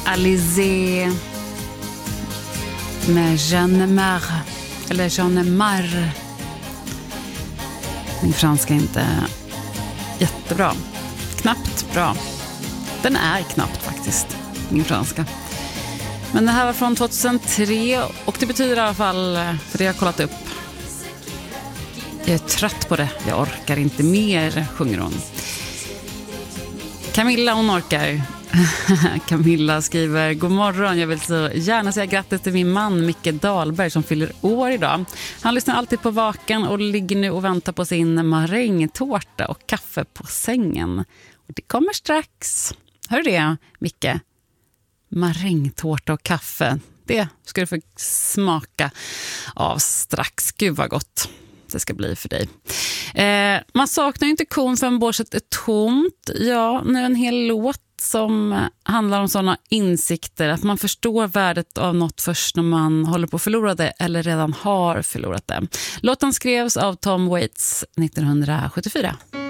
Alizé med Jeanne Marre, eller Jeanne Marre. Min franska är inte jättebra. Knappt bra. Den är knappt faktiskt, min franska. Men det här var från 2003 och det betyder i alla fall, för det har jag kollat upp, jag är trött på det, jag orkar inte mer, sjunger hon. Camilla, hon orkar. Camilla skriver: god morgon, jag vill så gärna säga grattis till min man Micke Dahlberg som fyller år idag. Han lyssnar alltid på Vaken och ligger nu och väntar på sin marängtårta och kaffe på sängen. Och det kommer strax. Hör du det, Micke? Marängtårta och kaffe, det ska du få smaka av strax. Gud vad gott det ska bli för dig. Man saknar ju inte kon förrän båset är tomt. Ja, nu en hel låt som handlar om sådana insikter att man förstår värdet av något först när man håller på att förlora det eller redan har förlorat det. Låten skrevs av Tom Waits 1974.